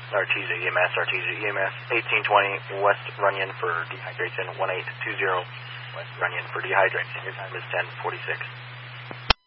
Artesia EMS, 1820 West Runyon for dehydration, 1820 West Runyon for dehydration. Your time is 10:46.